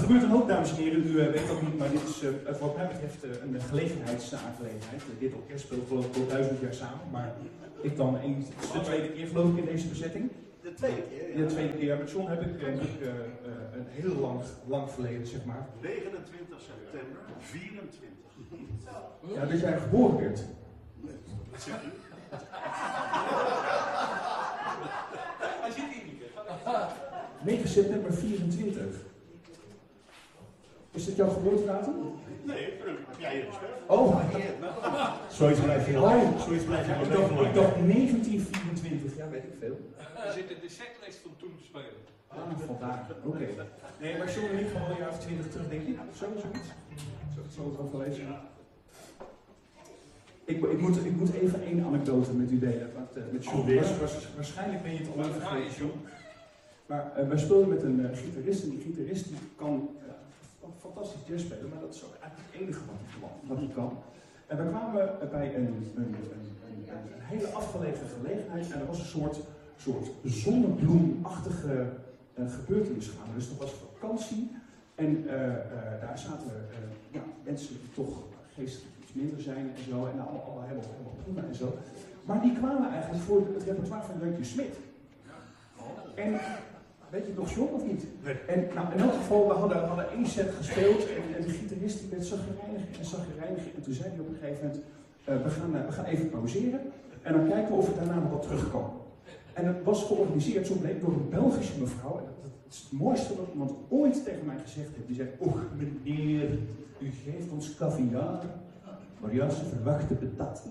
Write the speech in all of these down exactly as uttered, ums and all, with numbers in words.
gebeurt een hoop, dames en heren. U uh, weet dat niet, maar dit is uh, wat mij betreft uh, een gelegenheidsaangelegenheid. Uh, dit orkest speelt geloof ik al duizend jaar samen, maar ik dan eens, het is de tweede keer geloof ik in deze bezetting. De tweede keer? Ja. De tweede keer. Met John heb ik, heb ik uh, uh, een heel lang, lang verleden, zeg maar. negenentwintig september vierentwintig. Ja, dat jij geboren werd. Wat zegt u? Hij zit hier niet. negen september vierentwintig. Is dit jouw geboortedatum? Nee, heb jij hier gespeeld? Oh, Zoiets blijft heel lang. Zoiets blijft ja, heel ik, dacht, lang. ik dacht negentien vierentwintig, ja weet ik veel. We zitten de setlist van toen te spelen. Ah, vandaar. Oké. Okay. Nee, maar John en ik van wel een jaar of twintig terug, denk ik. Zo, zoiets. Zo, zo het wel lezen. Ik, ik, moet, ik moet even één anekdote met u delen. Want, uh, met John. Alweer? Waarschijnlijk ben je het al even vergeten, John. Maar uh, wij speelden met een uh, gitarist en die gitarist die kan uh, fantastisch jazz spelen, maar dat is ook eigenlijk het enige wat hij, wat hij kan. En we kwamen bij een, een, een, een, een hele afgelegen gelegenheid en er was een soort, soort zonnebloemachtige uh, gebeurtenis gaande. Dus dat was vakantie en uh, uh, daar zaten uh, ja, mensen die toch geestelijk iets minder zijn en zo en allemaal, allemaal helemaal, helemaal prima en zo. Maar die kwamen eigenlijk voor het repertoire van Leukje Smit. En weet je het nog, John, of niet? Nee. En nou, in elk geval, we hadden, hadden één set gespeeld en, en de gitarist die werd zagrijnig en zagrijnig. En toen zei hij op een gegeven moment, uh, we, gaan, uh, we gaan even pauzeren en dan kijken we of er daarna nog wat terugkomt. En het was georganiseerd, zo bleek, door een Belgische mevrouw. En dat, dat is het mooiste wat iemand ooit tegen mij gezegd heeft. Die zei, och meneer, u geeft ons caviar, maar juist ze verwachten patat.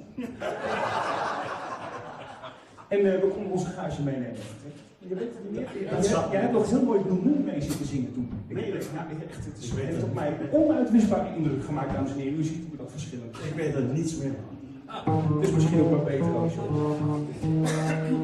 En uh, we konden onze gage meenemen. Je weet het niet meer. Ja, jij, jij hebt nog heel mooi Blue Moon mee zitten zingen toen. Ik, Nee, ja, dat echt, het is, ik weet heeft het op mij niet. een onuitwisbare indruk gemaakt, dames en heren. U ziet hoe dat verschillend is. Ik weet er niets meer van. Het is misschien ook wel beter als je.